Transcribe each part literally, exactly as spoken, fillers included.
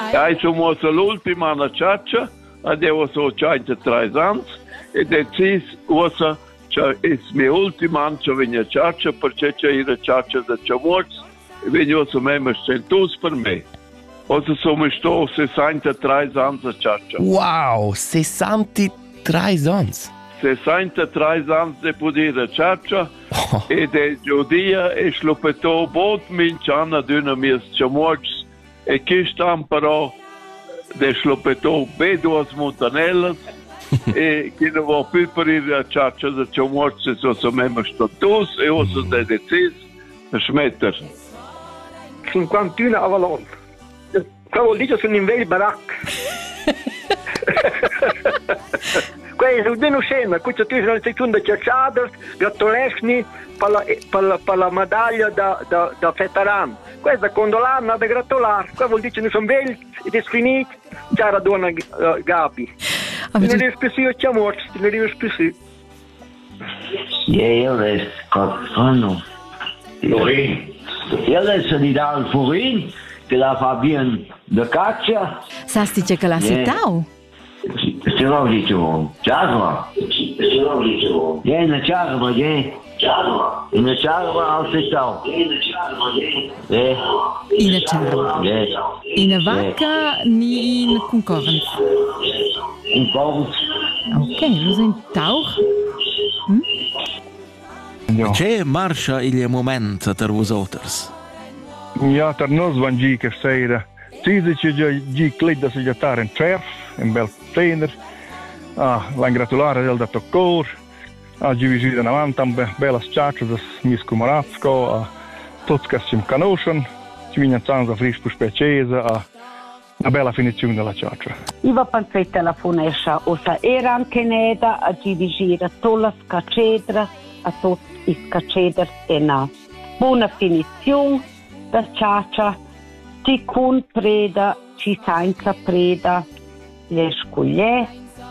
Ja, ich sono l'ultima una ciaccia, avevo so centotré anni, e decis usa che è mia ultima anno che venga ciaccia, perché c'è la ciaccia da Ciamorz, e vengo so memmo centus per me. Osa sono sto sessantatré anni a ciaccia. Wow, sessantatré anni. sessantatré anni di poter ciaccia, oh. E de giudia e slupetò bot minciana d'una mia Ciamorz, e chi sta però de slupetò be due montanellas, e chi non va più per il ciaccia da Ciamorz, e so so memmo status, e osa de decis a smetter. cinquantuno a Valon. Qua vuol dire che sono in vecchio baracco. Questo è una scena, questo è una seconda ciacciata, gratulesni per la, per la, per la medaglia da, da, da veterano. Questo è quando l'hanno da gratulare. Qua vuol dire che non sono vecchi, ed è finito, c'era donna uh, Gabi. Non riesco più a chiamare, non riesco più. Io resto con Lorin. Io resto di dal Forin, che la fa bien de caccia. Sasti che la città? Se lo dicevo, ciao. Se lo dicevo. Vieni, ciao, vieni. Ciao. In ciao al città. Eh. In ciao. In vacca ni in concorrenza. In concorrenza. Ok, lo in tauch. Hm? C'è marcia il momento per vosotros? Ja, per noi van gi che sera. Sì, che gi clida si giocare in cerf, in bel trainer. Ah, la gratulare del dato cor. Ah, gi visita avanti, un bella ciaccia da mis Comorazco, a tutti che ci conoscono. Ci viene zanza frisco speciese, a una bella finizione della ciaccia. Io pensavo alla funescia, osa era anche neta, a gi visita tutte le scacedre, a tutti i scacedre e una buona finizione da ciaccia. Ci con preda, ci senza preda, le scuglie.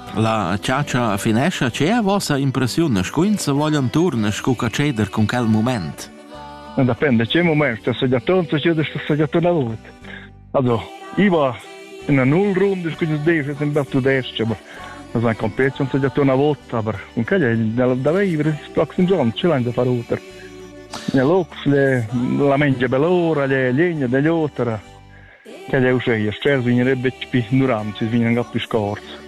La ciaccia finesce, c'è a vostra impressione? Scuinza vogliono tornare a cedere con quel momento? Dipende, c'è un momento, se già torno, c'è già torno a volta. Allora, io va in una null ronda, quindi devo essere un bel tu desce, ma non è competizione, se già torno a volta, ma con che da vivere, si prossimo giorno, ce l'hanno da fare oltre. Nell'ox, la mangia bell'ora, le legne degli altri, che le uscire, scherzo, vignerebbe più ignoranti, vengono più scorsi.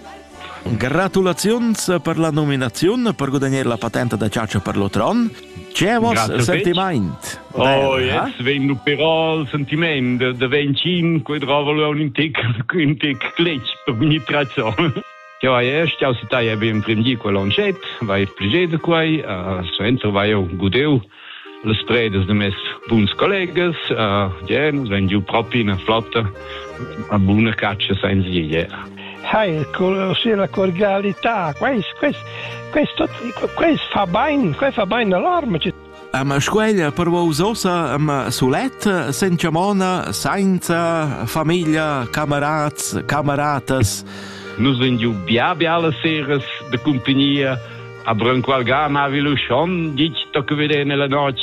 Gratulazioni per la nominazione per guadagnare la patente da ciaccia per l'Otron. C'è il vostro sentimento? Oh, yes, eh? Vengo però il sentimento da venticinque, trovalo un intec, un intec glitch per ogni trazione. Ja, erst, ja, si tai ebbe in primi quello lancet, vai piacere quai, uh, so entro vai io gudeu, le spredes de mes buons collegas, uh, ja, nos ven giù proprio in flotta, a buona caccia senza gli, Hai, sì, la cordialità, questo, questo, questo, questo fa bene, questo fa bene all'arma. Am scuola per voi osa am sulet senza mona, senza famiglia, camarats, camaratas. Nos vendiu bia bia alle seres de compagnia, a Branqualgan avilo schon, dic tocca vedere nella notte,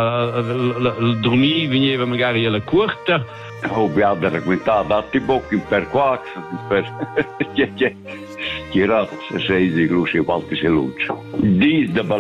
il dormire veniva magari alla corta. Oh, bia da raccontare dati bocchi per qua, per tirare se sei di grossi qualche se luce. Dis da